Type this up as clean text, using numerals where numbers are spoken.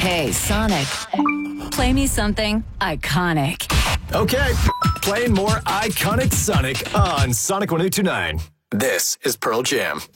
Hey, Sonic. Play me something iconic. Okay, playing more iconic Sonic on Sonic 102.9. This is Pearl Jam.